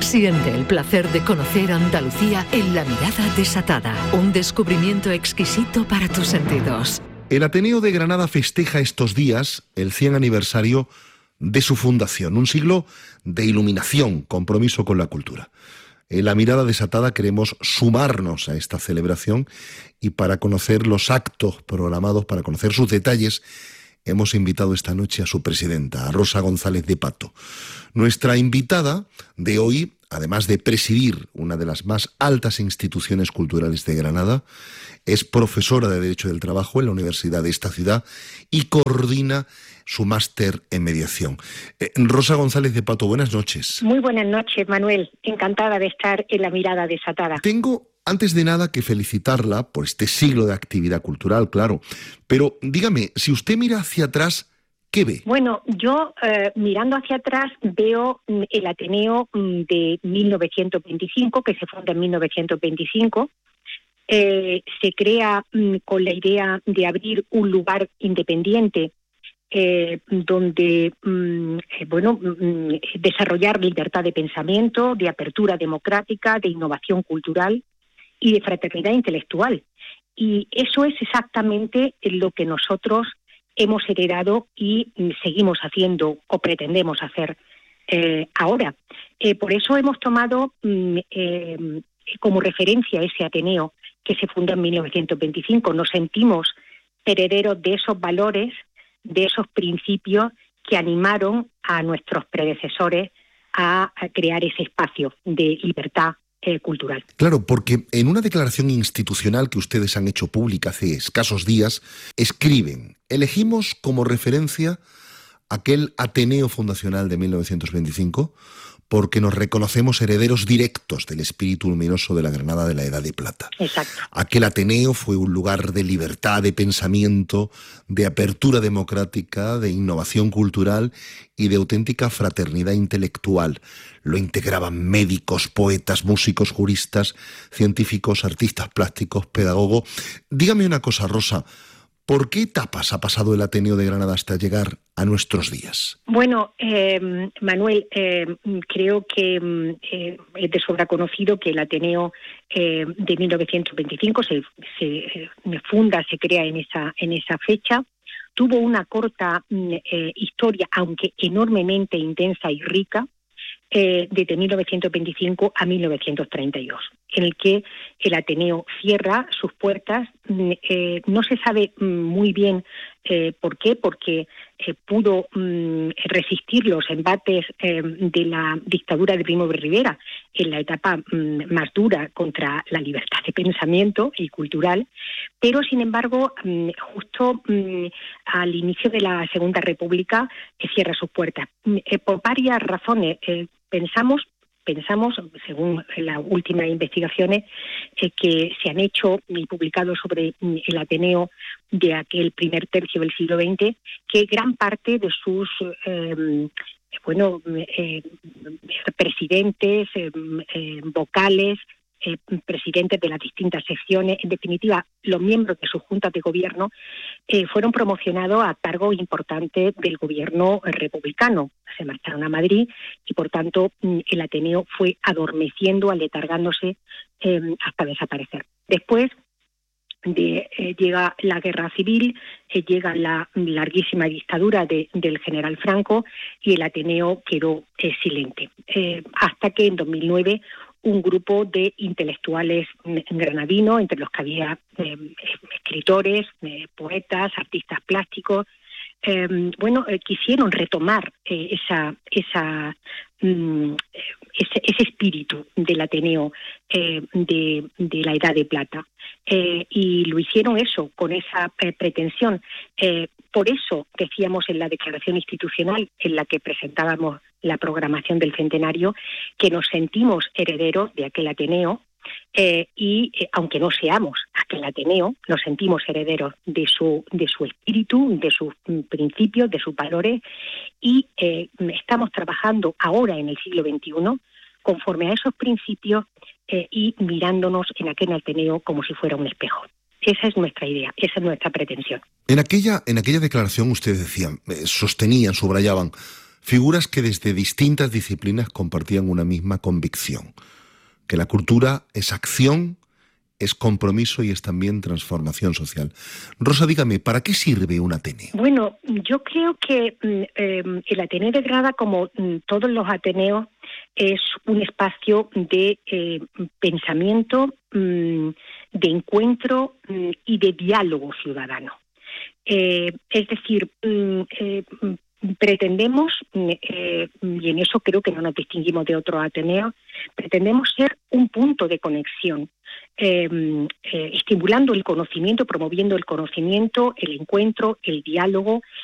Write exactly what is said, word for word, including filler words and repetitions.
Siente el placer de conocer Andalucía en La Mirada Desatada. Un descubrimiento exquisito para tus sentidos. El Ateneo de Granada festeja estos días el cien aniversario de su fundación. Un siglo de iluminación, compromiso con la cultura. En La Mirada Desatada queremos sumarnos a esta celebración y para conocer los actos programados, para conocer sus detalles, hemos invitado esta noche a su presidenta, a Rosa González de Pato. Nuestra invitada de hoy, además de presidir una de las más altas instituciones culturales de Granada, es profesora de Derecho del Trabajo en la Universidad de esta ciudad y coordina su máster en mediación. Eh, Rosa González de Pato, buenas noches. Muy buenas noches, Manuel. Encantada de estar en La Mirada Desatada. Tengo, antes de nada, que felicitarla por este siglo de actividad cultural, claro. Pero dígame, si usted mira hacia atrás, ¿qué ve? Bueno, yo eh, mirando hacia atrás veo el Ateneo de mil novecientos veinticinco, que se funda en mil novecientos veinticinco. Eh, se crea mm, con la idea de abrir un lugar independiente eh, donde mm, eh, bueno mm, desarrollar libertad de pensamiento, de apertura democrática, de innovación cultural y de fraternidad intelectual. Y eso es exactamente lo que nosotros hemos heredado y mm, seguimos haciendo o pretendemos hacer eh, ahora. Eh, por eso hemos tomado mm, eh, como referencia ese Ateneo que se fundó en mil novecientos veinticinco. Nos sentimos herederos de esos valores, de esos principios que animaron a nuestros predecesores a, a crear ese espacio de libertad eh, cultural. Claro, porque en una declaración institucional que ustedes han hecho pública hace escasos días, escriben: elegimos como referencia aquel Ateneo fundacional de mil novecientos veinticinco porque nos reconocemos herederos directos del espíritu luminoso de la Granada de la Edad de Plata. Exacto. Aquel Ateneo fue un lugar de libertad de pensamiento, de apertura democrática, de innovación cultural y de auténtica fraternidad intelectual. Lo integraban médicos, poetas, músicos, juristas, científicos, artistas plásticos, pedagogos. Dígame una cosa, Rosa, ¿por qué etapas ha pasado el Ateneo de Granada hasta llegar a nuestros días? Bueno, eh, Manuel, eh, creo que eh, es de sobra conocido que el Ateneo eh, de mil novecientos veinticinco se, se eh, funda, se crea en esa, en esa fecha. Tuvo una corta eh, historia, aunque enormemente intensa y rica, eh, desde mil novecientos veinticinco a mil novecientos treinta y dos, en el que el Ateneo cierra sus puertas. Eh, no se sabe muy bien eh, por qué, porque eh, pudo mm, resistir los embates eh, de la dictadura de Primo de Rivera en la etapa mm, más dura contra la libertad de pensamiento y cultural, pero sin embargo, mm, justo mm, al inicio de la Segunda República eh, cierra sus puertas. Eh, por varias razones. Eh, pensamos Pensamos, según las últimas investigaciones eh, que se han hecho y publicado sobre el Ateneo de aquel primer tercio del siglo veinte, que gran parte de sus eh, bueno eh, presidentes, eh, eh, vocales, eh, presidentes de las distintas secciones, en definitiva, los miembros de sus juntas de gobierno, eh, fueron promocionados a cargos importantes del gobierno republicano. Se marcharon a Madrid y, por tanto, el Ateneo fue adormeciendo, aletargándose eh, hasta desaparecer. Después de, eh, llega la guerra civil, eh, llega la larguísima dictadura de, del general Franco y el Ateneo quedó eh, silente. Eh, hasta que en dos mil nueve un grupo de intelectuales granadinos, entre los que había eh, escritores, eh, poetas, artistas plásticos, eh, bueno, eh, quisieron retomar eh, esa, esa, mm, ese, ese espíritu del Ateneo eh, de, de la Edad de Plata. Eh, y lo hicieron eso, con esa eh, pretensión. Eh, por eso decíamos en la declaración institucional en la que presentábamos la programación del centenario, que nos sentimos herederos de aquel Ateneo eh, y, eh, aunque no seamos aquel Ateneo, nos sentimos herederos de su, de su espíritu, de sus principios, de sus valores y eh, estamos trabajando ahora en el siglo veintiuno conforme a esos principios eh, y mirándonos en aquel Ateneo como si fuera un espejo. Esa es nuestra idea, esa es nuestra pretensión. En aquella, en aquella declaración ustedes decían, eh, sostenían, subrayaban, figuras que desde distintas disciplinas compartían una misma convicción, que la cultura es acción, es compromiso y es también transformación social. Rosa, dígame, ¿para qué sirve un Ateneo? Bueno, yo creo que eh, el Ateneo de Granada, como todos los Ateneos, es un espacio de eh, pensamiento, de encuentro y de diálogo ciudadano. Eh, es decir, eh, pretendemos, eh, y en eso creo que no nos distinguimos de otros Ateneos, pretendemos ser un punto de conexión, eh, eh, estimulando el conocimiento, promoviendo el conocimiento, el encuentro, el diálogo